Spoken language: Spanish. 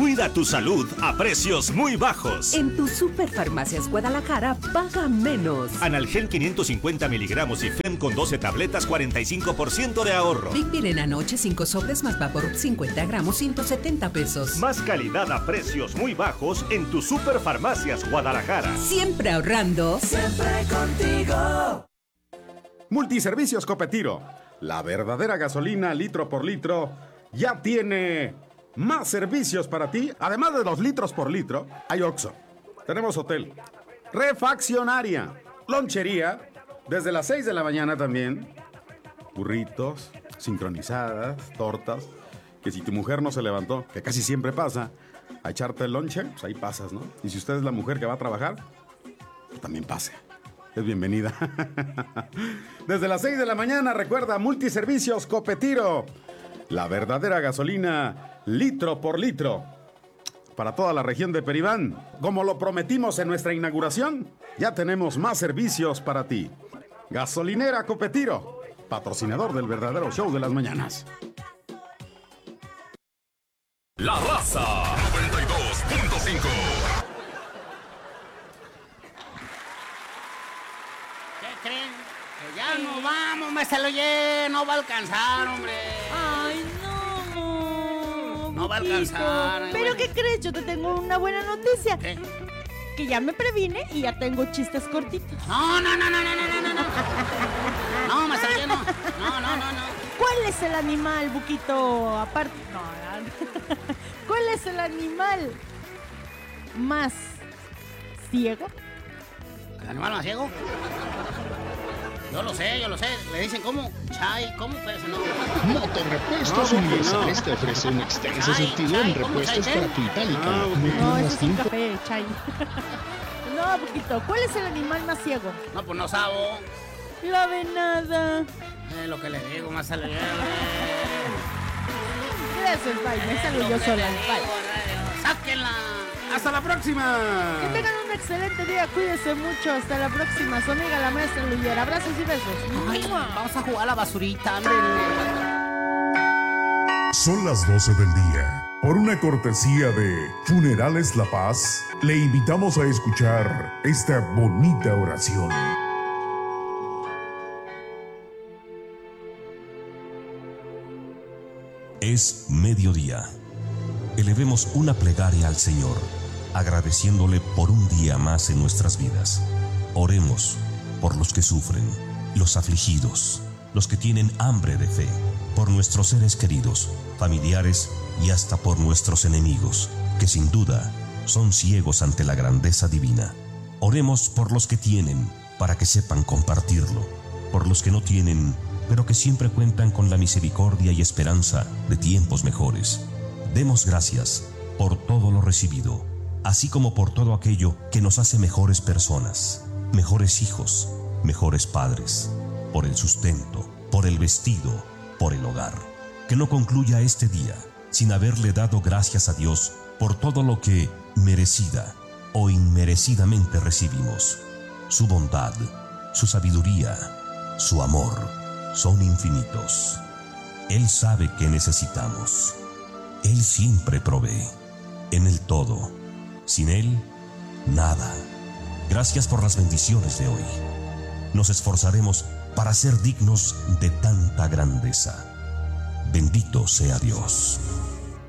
Cuida tu salud a precios muy bajos. En tu Superfarmacias Guadalajara, paga menos. Analgel 550 miligramos y FEM con 12 tabletas, 45% de ahorro. Big Bill en anoche, 5 sobres más Vaporub 50 gramos, 170 pesos. Más calidad a precios muy bajos en tu Superfarmacias Guadalajara. Siempre ahorrando. Siempre contigo. Multiservicios Copetiro. La verdadera gasolina litro por litro ya tiene más servicios para ti. Además de los litros por litro, hay Oxxo. Tenemos hotel, refaccionaria, lonchería, desde las 6 de la mañana también. Burritos, sincronizadas, tortas. Que si tu mujer no se levantó, que casi siempre pasa, a echarte el lonche, pues ahí pasas, ¿no? Y si usted es la mujer que va a trabajar, pues también pase. Es bienvenida. Desde las 6 de la mañana, recuerda, Multiservicios Copetiro. La verdadera gasolina, litro por litro. Para toda la región de Peribán. Como lo prometimos en nuestra inauguración, ya tenemos más servicios para ti. Gasolinera Copetiro, patrocinador del verdadero show de las mañanas. La Raza 92.5. ¿Qué creen? Que ya no vamos, me se lo lleno, no va a alcanzar, hombre. Ay, no. No va a alcanzar. Pero bueno. ¿qué crees? Yo te tengo una buena noticia. ¿Qué? Que ya me previne y ya tengo chistes cortitos. No. No, me se lo lleno. No. ¿Cuál es el animal, Buquito? Aparte. No. ¿Cuál es el animal más ciego? ¿El animal más ciego? Yo lo sé. Le dicen ¿cómo? Chay, ¿cómo? Pero ese no. Motorrepuestos Universales te ofrece un extenso surtido en repuestos para tu itálica. No, eso es un café, Chay. No, Buquito, ¿cuál es el animal más ciego? No, pues no sabo. La venada. Lo que le digo, más se lo lleno. Gracias, bye. Me salgo yo sola. Bye. ¡Sáquenla! ¡Hasta la próxima! Que tengan un excelente día. Cuídense mucho. Hasta la próxima. Su amiga la maestra Luyera. Abrazos y besos. Ay, vamos a jugar a la basurita, hombre. Son las 12 del día. Por una cortesía de Funerales La Paz, le invitamos a escuchar esta bonita oración. Es mediodía. Elevemos una plegaria al Señor, agradeciéndole por un día más en nuestras vidas. Oremos por los que sufren, los afligidos, los que tienen hambre de fe, por nuestros seres queridos, familiares y hasta por nuestros enemigos, que sin duda son ciegos ante la grandeza divina. Oremos por los que tienen, para que sepan compartirlo, por los que no tienen, pero que siempre cuentan con la misericordia y esperanza de tiempos mejores. Demos gracias por todo lo recibido, así como por todo aquello que nos hace mejores personas, mejores hijos, mejores padres, por el sustento, por el vestido, por el hogar. Que no concluya este día sin haberle dado gracias a Dios por todo lo que merecida o inmerecidamente recibimos. Su bondad, su sabiduría, su amor son infinitos. Él sabe que necesitamos. Él siempre provee. En el todo. Sin Él, nada. Gracias por las bendiciones de hoy. Nos esforzaremos para ser dignos de tanta grandeza. Bendito sea Dios.